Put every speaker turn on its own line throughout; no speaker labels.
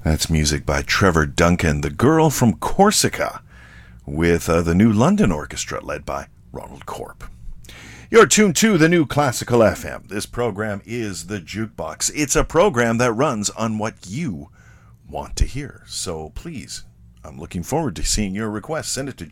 That's music by Trevor Duncan, the girl from Corsica, with the New London Orchestra led by Ronald Corp. You're tuned to the New Classical FM. This program is The Jukebox. It's a program that runs on what you want to hear. So please, I'm looking forward to seeing your requests. Send it to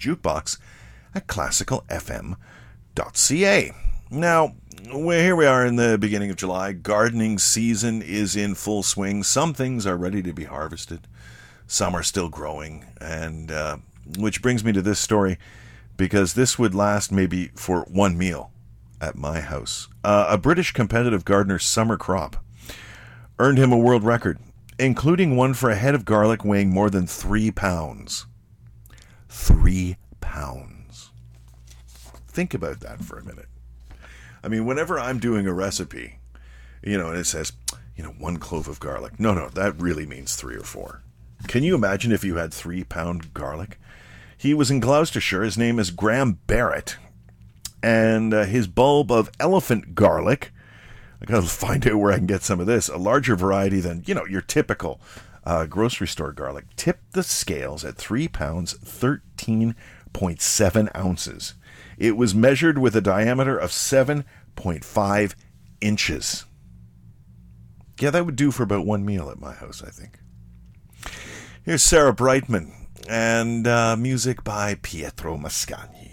jukebox@classicalfm.ca. Now, here we are in the beginning of July. Gardening season is in full swing. Some things are ready to be harvested. Some are still growing. And which brings me to this story, because this would last maybe for one meal at my house. A British competitive gardener's summer crop earned him a world record, including one for a head of garlic weighing more than 3 pounds. 3 pounds. Think about that for a minute. I mean, whenever I'm doing a recipe, and it says, 1 clove of garlic. No, that really means 3 or 4. Can you imagine if you had 3-pound garlic? He was in Gloucestershire. His name is Graham Barrett. And his bulb of elephant garlic, I gotta find out where I can get some of this, a larger variety than, your typical grocery store garlic, tipped the scales at 3 pounds, 13.7 ounces. It was measured with a diameter of 7.5 inches. Yeah, that would do for about one meal at my house, I think. Here's Sarah Brightman and music by Pietro Mascagni.